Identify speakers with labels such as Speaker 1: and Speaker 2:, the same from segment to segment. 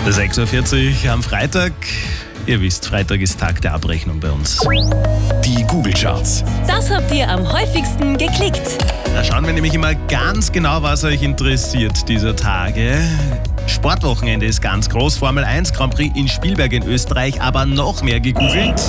Speaker 1: 6.40 Uhr am Freitag. Ihr wisst, Freitag ist Tag der Abrechnung bei uns.
Speaker 2: Die Google-Charts.
Speaker 3: Das habt ihr am häufigsten geklickt.
Speaker 1: Da schauen wir nämlich immer ganz genau, was euch interessiert dieser Tage. Sportwochenende ist ganz groß. Formel 1 Grand Prix in Spielberg in Österreich, aber noch mehr gegoogelt.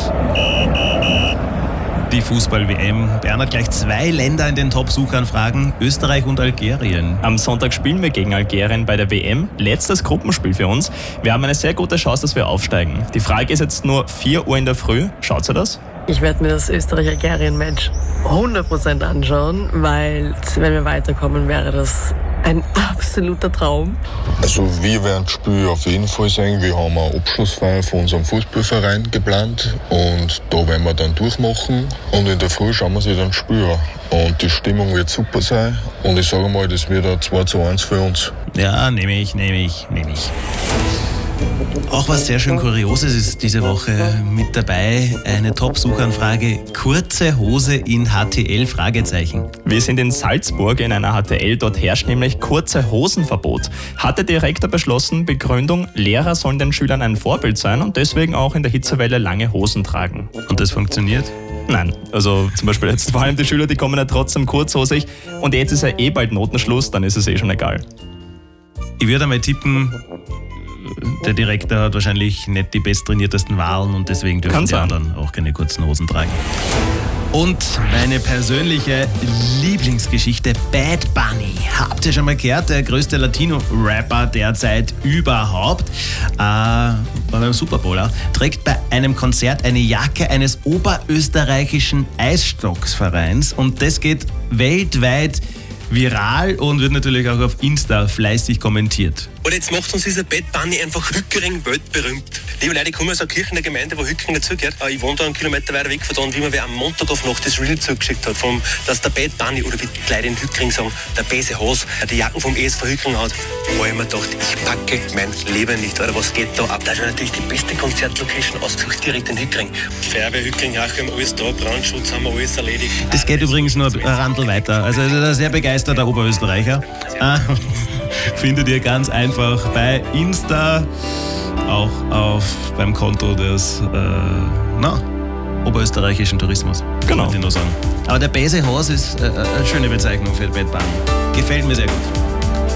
Speaker 1: Die Fußball-WM. Bernhard, gleich 2 Länder in den Top-Suchanfragen, Österreich und Algerien.
Speaker 4: Am Sonntag spielen wir gegen Algerien bei der WM. Letztes Gruppenspiel für uns. Wir haben eine sehr gute Chance, dass wir aufsteigen. Die Frage ist jetzt nur 4 Uhr in der Früh. Schaut ihr das?
Speaker 5: Ich werde mir das Österreich-Algerien-Match 100% anschauen, weil wenn wir weiterkommen, wäre das ein absoluter Traum.
Speaker 6: Also wir werden das Spiel auf jeden Fall sehen. Wir haben eine Abschlussfeier von unserem Fußballverein geplant und da werden wir dann durchmachen und in der Früh schauen wir sich dann das Spiel an. Und die Stimmung wird super sein und ich sage mal, das wird ein 2:1 für uns.
Speaker 1: Ja, nehme ich. Auch was sehr schön Kurioses ist diese Woche mit dabei. Eine Top-Suchanfrage, kurze Hose in HTL, Fragezeichen.
Speaker 4: Wir sind in Salzburg in einer HTL. Dort herrscht nämlich kurze Hosenverbot. Hat der Direktor beschlossen, Begründung, Lehrer sollen den Schülern ein Vorbild sein und deswegen auch in der Hitzewelle lange Hosen tragen.
Speaker 1: Und das funktioniert?
Speaker 4: Nein, also zum Beispiel jetzt vor allem die Schüler, die kommen ja trotzdem kurzhosig und jetzt ist ja bald Notenschluss, dann ist es schon egal.
Speaker 1: Ich würde einmal tippen, der Direktor hat wahrscheinlich nicht die besttrainiertesten Wahlen und deswegen dürfen die anderen auch keine kurzen Hosen tragen. Und meine persönliche Lieblingsgeschichte, Bad Bunny. Habt ihr schon mal gehört? Der größte Latino-Rapper derzeit überhaupt. War beim Super Bowl. Trägt bei einem Konzert eine Jacke eines oberösterreichischen Eisstocksvereins und das geht weltweit viral und wird natürlich auch auf Insta fleißig kommentiert.
Speaker 7: Und jetzt macht uns dieser Bad Bunny einfach Hückering weltberühmt. Liebe Leute, ich komme aus einer Kirche in der Gemeinde, wo Hückering dazugehört. Ich wohne da einen Kilometer weiter weg von da und wie mir wer am Montag auf Nacht das Reel zugeschickt hat, dass der Bad Bunny, oder wie die Leute in Hückering sagen, der Bese Haas, die Jacken vom ESV Hückering hat, wo ich mir gedacht, ich packe mein Leben nicht, oder was geht da ab? Das ist natürlich die beste Konzertlocation, ausgesucht direkt in Hückering. Feuerwehr Hückering, Achim, alles da, Brandschutz haben wir alles erledigt.
Speaker 1: Das geht übrigens nur ein Randl weiter, also das ist ein sehr begeisterter Oberösterreicher. Findet ihr ganz einfach bei Insta, auch beim Konto des oberösterreichischen Tourismus.
Speaker 4: Genau.
Speaker 1: Kann ich nur sagen. Aber der Bese Haas ist eine schöne Bezeichnung für Bad Bunny. Gefällt mir sehr gut.